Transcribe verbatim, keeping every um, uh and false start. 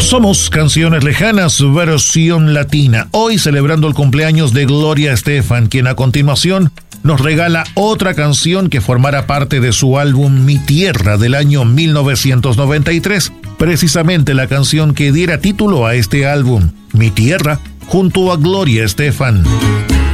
Somos Canciones Lejanas, versión latina. Hoy celebrando el cumpleaños de Gloria Estefan, quien a continuación nos regala otra canción que formará parte de su álbum Mi Tierra del año mil novecientos noventa y tres. Precisamente la canción que diera título a este álbum, Mi Tierra, junto a Gloria Estefan.